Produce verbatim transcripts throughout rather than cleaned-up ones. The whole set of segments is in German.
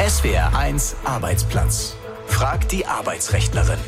S W R eins Arbeitsplatz. Fragt die Arbeitsrechtlerin.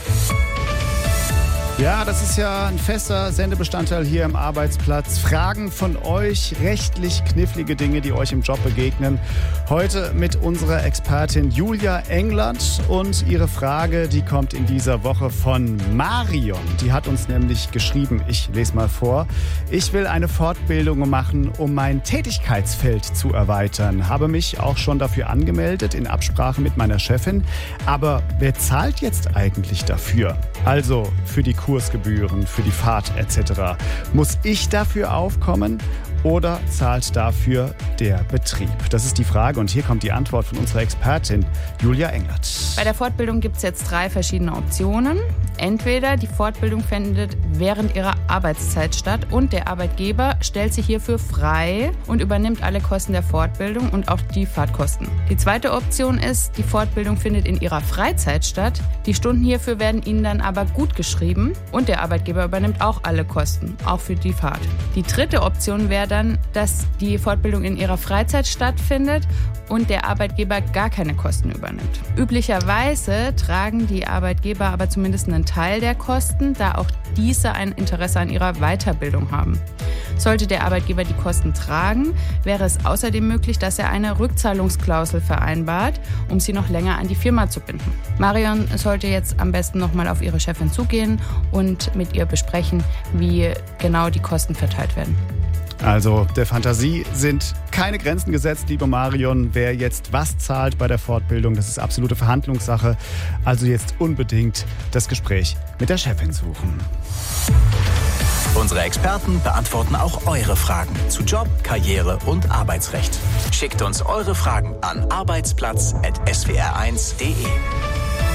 Ja, das ist ja ein fester Sendebestandteil hier im Arbeitsplatz. Fragen von euch, rechtlich knifflige Dinge, die euch im Job begegnen. Heute mit unserer Expertin Julia England. Und ihre Frage, die kommt in dieser Woche von Marion. Die hat uns nämlich geschrieben, ich lese mal vor. Ich will eine Fortbildung machen, um mein Tätigkeitsfeld zu erweitern. Habe mich auch schon dafür angemeldet, in Absprache mit meiner Chefin. Aber wer zahlt jetzt eigentlich dafür? Also für die Kursgebühren, für die Fahrt et cetera. Muss ich dafür aufkommen oder zahlt dafür der Betrieb? Das ist die Frage und hier kommt die Antwort von unserer Expertin Julia England. Bei der Fortbildung gibt es jetzt drei verschiedene Optionen. Entweder die Fortbildung findet während ihrer Arbeitszeit statt und der Arbeitgeber stellt sich hierfür frei und übernimmt alle Kosten der Fortbildung und auch die Fahrtkosten. Die zweite Option ist, die Fortbildung findet in ihrer Freizeit statt. Die Stunden hierfür werden Ihnen dann aber gut geschrieben und der Arbeitgeber übernimmt auch alle Kosten, auch für die Fahrt. Die dritte Option wäre dann, dass die Fortbildung in ihrer Freizeit stattfindet und der Arbeitgeber gar keine Kosten übernimmt. Üblicherweise tragen die Arbeitgeber aber zumindest einen Teil der Kosten, da auch diese ein Interesse an ihrer Weiterbildung haben. Sollte der Arbeitgeber die Kosten tragen, wäre es außerdem möglich, dass er eine Rückzahlungsklausel vereinbart, um sie noch länger an die Firma zu binden. Marion sollte jetzt am besten nochmal auf ihre Chefin zugehen und mit ihr besprechen, wie genau die Kosten verteilt werden. Also der Fantasie sind keine Grenzen gesetzt, liebe Marion. Wer jetzt was zahlt bei der Fortbildung, das ist absolute Verhandlungssache. Also jetzt unbedingt das Gespräch mit der Chefin suchen. Unsere Experten beantworten auch eure Fragen zu Job, Karriere und Arbeitsrecht. Schickt uns eure Fragen an arbeitsplatz punkt s w r eins punkt d e.